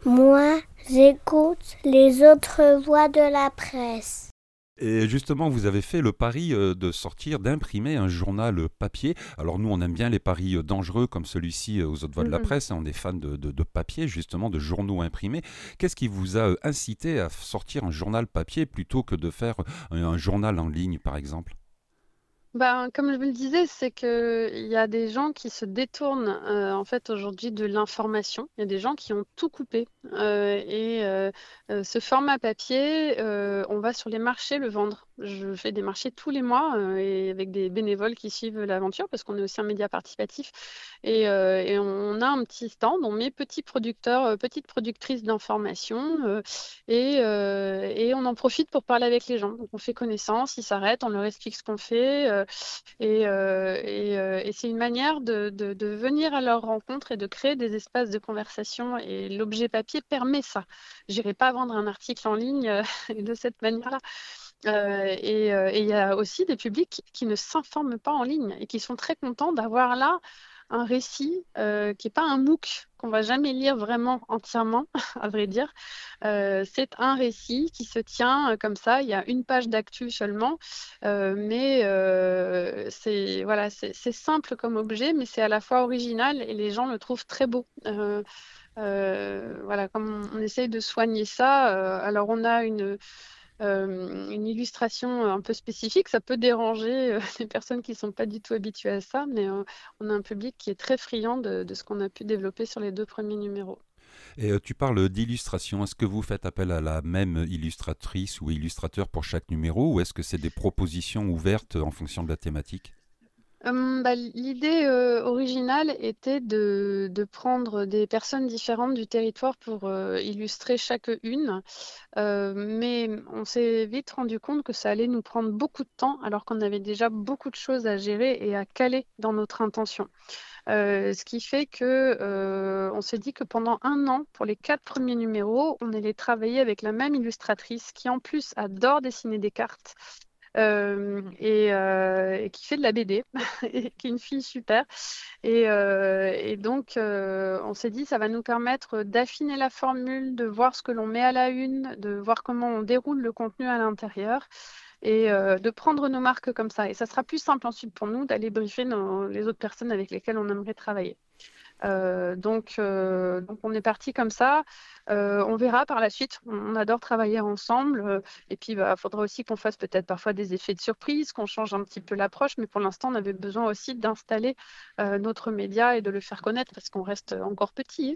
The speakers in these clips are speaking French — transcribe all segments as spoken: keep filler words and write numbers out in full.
Moi, j'écoute les autres voix de la presse. Et justement, vous avez fait le pari euh, de sortir, d'imprimer un journal euh, papier. Alors nous, on aime bien les paris euh, dangereux comme celui-ci euh, aux autres voix de la Mhm. presse, hein. On est fan de, de- de papier, justement, de journaux imprimés. Qu'est-ce qui vous a euh, incité à sortir un journal papier plutôt que de faire euh, un, un journal en ligne, par exemple? Ben, comme je vous le disais, c'est que il y a des gens qui se détournent euh, en fait aujourd'hui de l'information. Il y a des gens qui ont tout coupé Euh, et euh, euh, ce format papier, euh, on va sur les marchés le vendre. Je fais des marchés tous les mois euh, et avec des bénévoles qui suivent l'aventure parce qu'on est aussi un média participatif et, euh, et on a un petit stand. On met petits producteurs, euh, petites productrices d'informations euh, et, euh, et on en profite pour parler avec les gens. Donc on fait connaissance, ils s'arrêtent, on leur explique ce qu'on fait. euh, et, euh, et, euh, et c'est une manière de, de- de venir à leur rencontre et de créer des espaces de conversation. Et l'objet papier permet ça. Je n'irai pas vendre un article en ligne euh, de cette manière-là. Euh, et euh, et il y a aussi des publics qui ne s'informent pas en ligne et qui sont très contents d'avoir là un récit euh, qui n'est pas un MOOC qu'on va jamais lire vraiment entièrement, à vrai dire. Euh, c'est un récit qui se tient euh, comme ça. Il y a une page d'actu seulement, euh, mais euh, c'est voilà, c'est c'est simple comme objet, mais c'est à la fois original et les gens le trouvent très beau. Euh, euh, voilà, comme on, on essaye de soigner ça. Euh, alors on a une euh, une illustration un peu spécifique. Ça peut déranger euh, les personnes qui ne sont pas du tout habituées à ça, mais euh, on a un public qui est très friand de, de ce qu'on a pu développer sur les deux premiers numéros. Et euh, tu parles d'illustration. Est-ce que vous faites appel à la même illustratrice ou illustrateur pour chaque numéro ou est-ce que c'est des propositions ouvertes en fonction de la thématique? Hum, bah, l'idée euh, originale était de, de prendre des personnes différentes du territoire pour euh, illustrer chacune. Euh, mais on s'est vite rendu compte que ça allait nous prendre beaucoup de temps alors qu'on avait déjà beaucoup de choses à gérer et à caler dans notre intention. Euh, ce qui fait que euh, on s'est dit que pendant un an, pour les quatre premiers numéros, on allait travailler avec la même illustratrice qui en plus adore dessiner des cartes euh, et, euh, et qui fait de la B D, et qui est une fille super. Et, euh, et donc, euh, on s'est dit, ça va nous permettre d'affiner la formule, de voir ce que l'on met à la une, de voir comment on déroule le contenu à l'intérieur et euh, de prendre nos marques comme ça. Et ça sera plus simple ensuite pour nous d'aller briefer nos- les autres personnes avec lesquelles on aimerait travailler. Euh, donc, euh, donc, on est parti comme ça. Euh, on verra par la suite. On, on adore travailler ensemble. Euh, et puis, il bah, faudra aussi qu'on fasse peut-être parfois des effets de surprise, qu'on change un petit peu l'approche. Mais pour l'instant, on avait besoin aussi d'installer euh, notre média et de le faire connaître parce qu'on reste encore petit.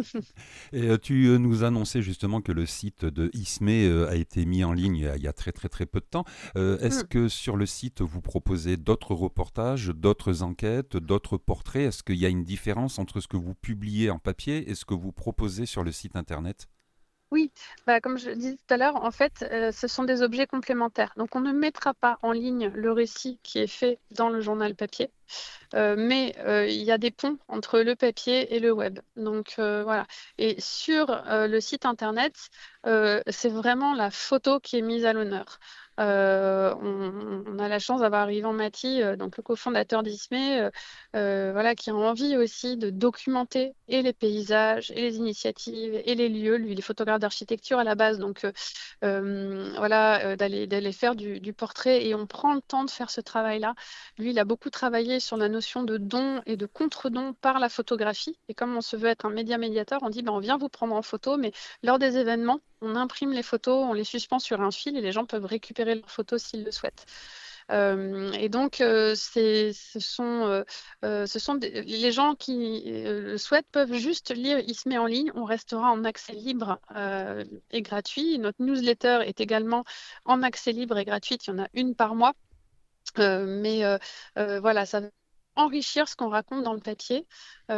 Et euh, tu euh, nous annonçais justement que le site de Ismé euh, a été mis en ligne il y a, il y a très très très peu de temps. Euh, est-ce Hmm. que sur le site vous proposez d'autres reportages, d'autres enquêtes, d'autres portraits? Est-ce qu'il y a une différence entre ce que vous publiez en papier et ce que vous proposez sur le site internet? Oui, bah, comme je le disais tout à l'heure, en fait, euh, ce sont des objets complémentaires. Donc, on ne mettra pas en ligne le récit qui est fait dans le journal papier. Euh, mais euh, il y a des ponts entre le papier et le web. Donc euh, voilà. Et sur euh, le site internet, euh, c'est vraiment la photo qui est mise à l'honneur. Euh, on, on a la chance d'avoir Yvan Maty, euh, donc le cofondateur d'Ismé, euh, euh, voilà, qui a envie aussi de documenter et les paysages, et les initiatives, et les lieux. Lui, il est photographe d'architecture à la base, donc euh, euh, voilà, euh, d'aller d'aller faire du, du portrait. Et on prend le temps de faire ce travail-là. Lui, il a beaucoup travaillé sur la notion de don et de contre-don par la photographie. Et comme on se veut être un média médiateur, on dit ben, on vient vous prendre en photo, mais lors des événements, on imprime les photos, on les suspend sur un fil et les gens peuvent récupérer leurs photos s'ils le souhaitent. Euh, et donc, euh, c'est, ce sont, euh, euh, ce sont des- les gens qui euh, le souhaitent peuvent juste lire Il se met en ligne. On restera en accès libre euh, et gratuit. Notre newsletter est également en accès libre et gratuite. Il y en a une par mois. Euh, mais euh, euh, voilà, ça va enrichir ce qu'on raconte dans le papier.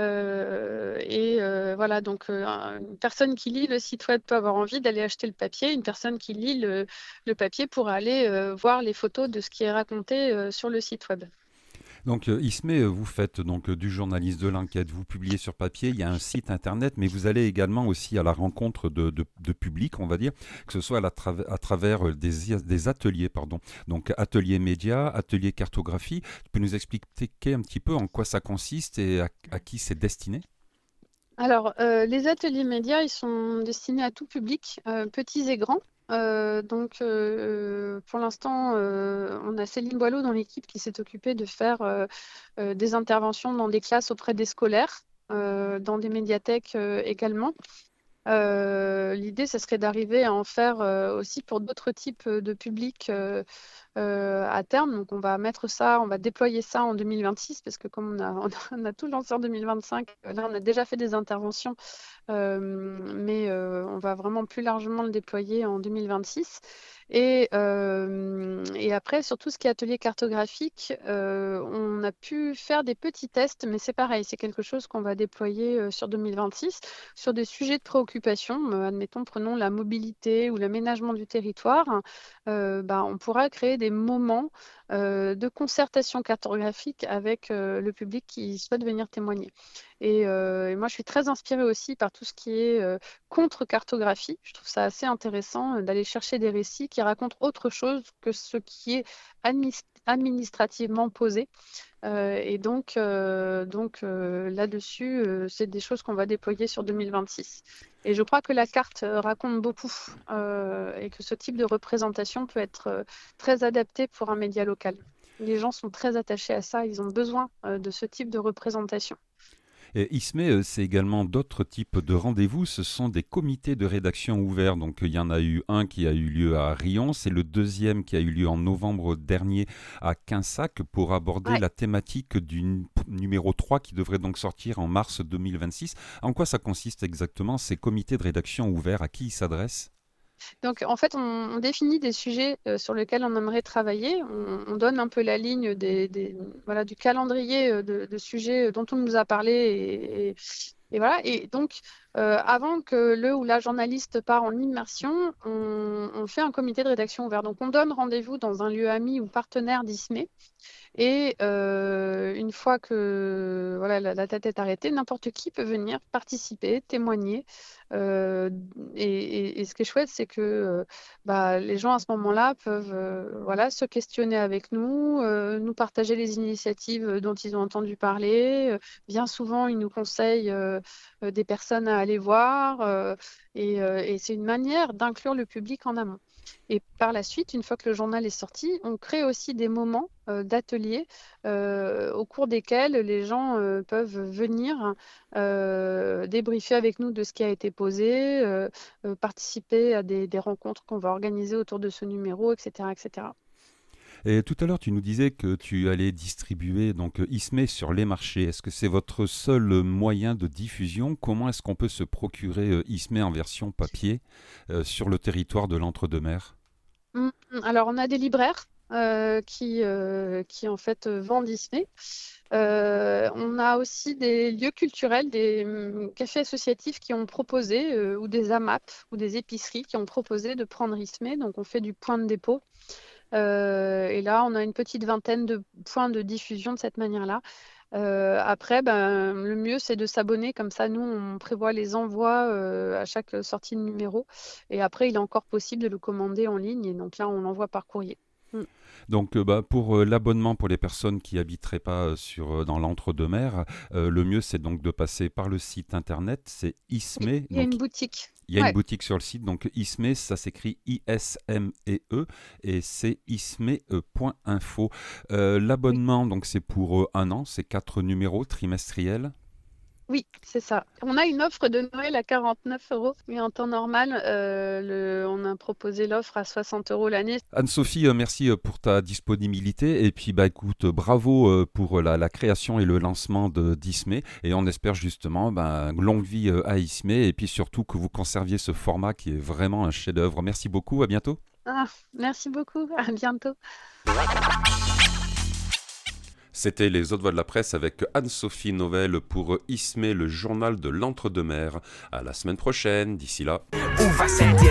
Euh, et euh, voilà, donc euh, une personne qui lit le site web peut avoir envie d'aller acheter le papier. Une personne qui lit le, le papier pour aller euh, voir les photos de ce qui est raconté euh, sur le site web. Donc euh, Ismé, euh, vous faites donc euh, du journalisme, de l'enquête, vous publiez sur papier, il y a un site internet, mais vous allez également aussi à la rencontre de, de, de public, on va dire, que ce soit à, la trava- à travers euh, des, des ateliers, pardon. Donc atelier média, atelier cartographie. Tu peux nous expliquer un petit peu en quoi ça consiste et à, à qui c'est destiné? Alors, euh, les ateliers médias, ils sont destinés à tout public, euh, petits et grands. Euh, donc, euh, pour l'instant, euh, on a Céline Boileau dans l'équipe qui s'est occupée de faire euh, euh, des interventions dans des classes auprès des scolaires, euh, dans des médiathèques euh, également. Euh, l'idée, ce serait d'arriver à en faire euh, aussi pour d'autres types de publics euh, euh, à terme. Donc, on va mettre ça, on va déployer ça en deux mille vingt-six parce que comme on a, on a, on a tout lancé en deux mille vingt-cinq, là, on a déjà fait des interventions, euh, mais euh, on va vraiment plus largement le déployer en deux mille vingt-six. Et, euh, et après, sur tout ce qui est atelier cartographique, euh, on a pu faire des petits tests, mais c'est pareil, c'est quelque chose qu'on va déployer euh, sur deux mille vingt-six sur des sujets de préoccupation. Euh, admettons, prenons la mobilité ou l'aménagement du territoire. Euh, bah, on pourra créer des moments euh, de concertation cartographique avec euh, le public qui souhaite venir témoigner. Et, euh, et moi, je suis très inspirée aussi par tout ce qui est euh, contre-cartographie. Je trouve ça assez intéressant euh, d'aller chercher des récits qui racontent autre chose que ce qui est admis- administrativement posé. Euh, et donc, euh, donc euh, là-dessus, euh, c'est des choses qu'on va déployer sur deux mille vingt-six. Et je crois que la carte euh, raconte beaucoup euh, et que ce type de représentation peut être euh, très adapté pour un média local. Les gens sont très attachés à ça, ils ont besoin euh, de ce type de représentation. Et ISME, c'est également d'autres types de rendez-vous. Ce sont des comités de rédaction ouverts. Donc, il y en a eu un qui a eu lieu à Rion. C'est le deuxième qui a eu lieu en novembre dernier à Quinsac pour aborder Ouais. la thématique du n- numéro trois qui devrait donc sortir en mars deux mille vingt-six. En quoi ça consiste exactement, ces comités de rédaction ouverts? À qui ils s'adressent? Donc, en fait, on, on définit des sujets euh, sur lesquels on aimerait travailler. On, on donne un peu la ligne des, des- voilà, du calendrier euh, de, de sujets dont on nous a parlé. Et, et- et voilà. Et donc, euh, avant que le ou la journaliste part en immersion, on, on fait un comité de rédaction ouvert. Donc, on donne rendez-vous dans un lieu ami ou partenaire d'ISME. Et euh, une fois que voilà, la, la tête est arrêtée, n'importe qui peut venir participer, témoigner. Euh, et, et- et ce qui est chouette, c'est que euh, bah, les gens à ce moment-là peuvent euh, voilà, se questionner avec nous, euh, nous partager les initiatives dont ils ont entendu parler. Euh, bien souvent, ils nous conseillent euh, euh, des personnes à aller voir. Euh, et euh, et c'est une manière d'inclure le public en amont. Et par la suite, une fois que le journal est sorti, on crée aussi des moments euh, d'ateliers euh, au cours desquels les gens euh, peuvent venir euh, débriefer avec nous de ce qui a été posé, euh, euh, participer à des, des rencontres qu'on va organiser autour de ce numéro, et cetera, et cetera. Et tout à l'heure, tu nous disais que tu allais distribuer donc euh, ISME sur les marchés. Est-ce que c'est votre seul euh, moyen de diffusion? Comment est-ce qu'on peut se procurer euh, ISME en version papier euh, sur le territoire de l'Entre-deux-Mers? Mm, mm. Alors, on a des libraires euh, qui, euh, qui en fait euh, vendent Disney. Euh, on a aussi des lieux culturels, des mm, cafés associatifs qui ont proposé, euh, ou des A M A P, ou des épiceries qui ont proposé de prendre Ismay. Donc, on fait du point de dépôt. Euh, et là, on a une petite vingtaine de points de diffusion de cette manière-là. Euh, après, ben, le mieux, c'est de s'abonner. Comme ça, nous, on prévoit les envois euh, à chaque sortie de numéro. Et après, il est encore possible de le commander en ligne. Et donc là, on l'envoie par courrier. Mm. Donc euh, bah, pour euh, l'abonnement pour les personnes qui n'habiteraient pas euh, sur, euh, dans l'Entre-deux-Mers, euh, le mieux c'est donc de passer par le site internet, c'est ISME. Il y a Donc une boutique. il y a une Ouais. boutique sur le site, donc ISME, ça s'écrit I S M E E et c'est isme point info. Euh, Oui. L'abonnement, donc c'est pour euh, un an, c'est quatre numéros trimestriels. Oui, c'est ça. On a une offre de Noël à quarante-neuf euros, mais en temps normal, euh, le- on a proposé l'offre à soixante euros l'année. Anne-Sophie, euh, merci euh, pour ta disponibilité et puis bah écoute, euh, bravo euh, pour la, la création et le lancement de d'ISME et on espère justement bah, longue vie euh, à ISME et puis surtout que vous conserviez ce format qui est vraiment un chef-d'œuvre. Merci beaucoup, à bientôt. Ah, merci beaucoup, à bientôt. C'était les autres voix de la presse avec Anne-Sophie Novelle pour ISME, le journal de l'Entre-deux-Mers. À la semaine prochaine, d'ici là.